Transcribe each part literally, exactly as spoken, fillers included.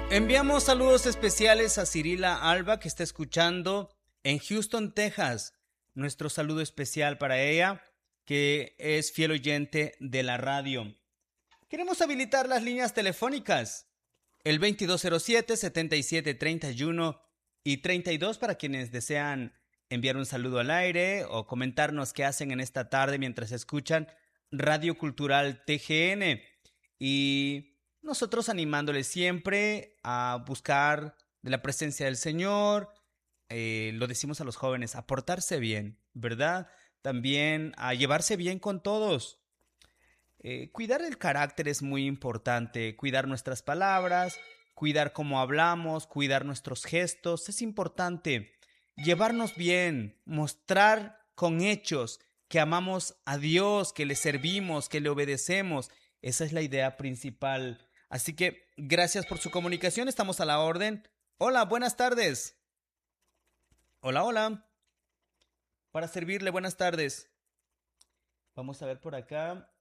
Enviamos saludos especiales a Cirila Alba, que está escuchando en Houston, Texas. Nuestro saludo especial para ella, que es fiel oyente de la radio. Queremos habilitar las líneas telefónicas, el veintidós cero siete, setenta y siete treinta y uno y treinta y dos para quienes desean enviar un saludo al aire o comentarnos qué hacen en esta tarde mientras escuchan Radio Cultural T G N. Y nosotros animándoles siempre a buscar de la presencia del Señor, eh, lo decimos a los jóvenes, a portarse bien, ¿verdad? También a llevarse bien con todos. Eh, cuidar el carácter es muy importante, cuidar nuestras palabras, cuidar cómo hablamos, cuidar nuestros gestos, es importante. Llevarnos bien, mostrar con hechos que amamos a Dios, que le servimos, que le obedecemos. Esa es la idea principal. Así que gracias por su comunicación, estamos a la orden. Hola, buenas tardes. Hola, hola. Para servirle, buenas tardes. Vamos a ver por acá.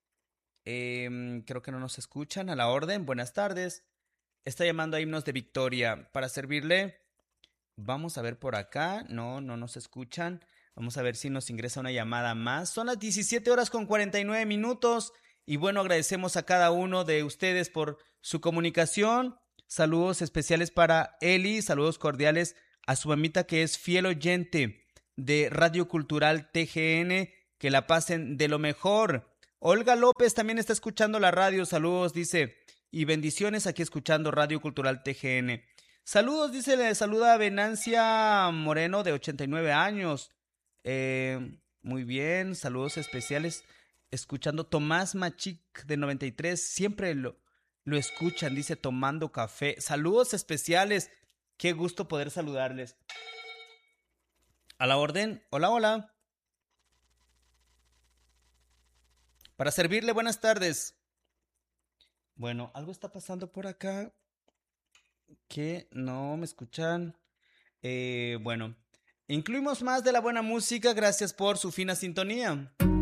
Eh, creo que no nos escuchan. A la orden, buenas tardes. Está llamando a Himnos de Victoria. Para servirle, vamos a ver por acá. No, no nos escuchan. Vamos a ver si nos ingresa una llamada más. Son las diecisiete horas con cuarenta y nueve minutos. Y bueno, agradecemos a cada uno de ustedes por su comunicación. Saludos especiales para Eli. Saludos cordiales a su mamita, que es fiel oyente de Radio Cultural T G N. Que la pasen de lo mejor. Olga López también está escuchando la radio. Saludos, dice. Y bendiciones aquí escuchando Radio Cultural T G N. Saludos, dice, le saluda a Venancia Moreno de ochenta y nueve años. Eh, muy bien, saludos especiales. Escuchando Tomás Machic de noventa y tres. Siempre lo, lo escuchan, dice, tomando café. Saludos especiales. Qué gusto poder saludarles. A la orden. Hola, hola. Para servirle, buenas tardes. Bueno, algo está pasando por acá que no me escuchan. Eh, bueno, incluimos más de la buena música. Gracias por su fina sintonía.